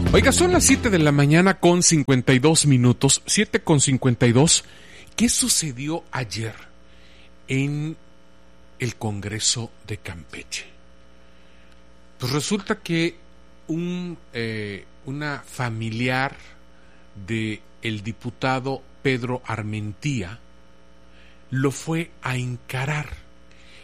Oiga, son las 7 de la mañana con 52 minutos, 7 con 52. ¿Qué sucedió ayer en el Congreso de Campeche? Pues resulta que una familiar de el diputado Pedro Armentía lo fue a encarar